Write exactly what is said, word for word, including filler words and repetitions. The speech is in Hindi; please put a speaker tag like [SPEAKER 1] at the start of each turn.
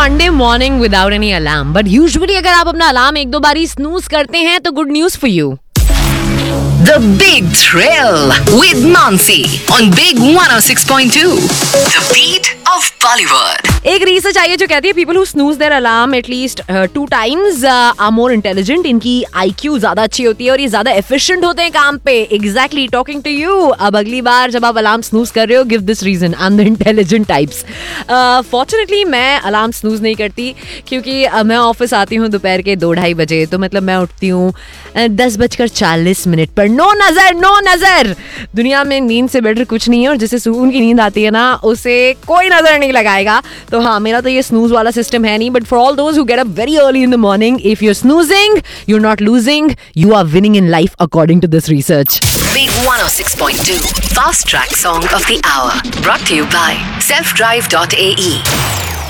[SPEAKER 1] Monday morning without any alarm, but usually अगर आप अपना अलार्म एक दो बारी स्नूज करते हैं तो good news for you.
[SPEAKER 2] The Big Thrill with Mansi on Big one oh six point two. The beat of Bollywood.
[SPEAKER 1] एक रिसर्च आई है जो कहती है people who snooze their alarm at least uh, two times uh, are more intelligent. इनकी आई क्यू ज्यादा अच्छी होती है और ये ज्यादा efficient होते हैं काम पे. Exactly talking to you. अब अगली बार जब आप अलार्म snooze कर रहे हो, give this reason. I'm the intelligent types. Uh, fortunately मैं अलार्म snooze नहीं करती क्योंकि uh, मैं ऑफिस आती हूँ दोपहर के दो ढाई बजे, तो मतलब मैं उठती हूँ दस बजकर चालीस मिनट पर. नो नजर नो नजर दुनिया में नींद से बेटर कुछ नहीं है, और जिसे सुकून की नींद आती है ना उसे कोई नजर नहीं लगाएगा. तो हाँ, मेरा तो ये स्नूज वाला सिस्टम है नहीं. But for all those who get up very early in the morning, if you are snoozing you are not losing, you are winning in life according to this research.
[SPEAKER 2] Big one oh six point two Fast Track Song of the Hour, brought to you by self drive dot a e.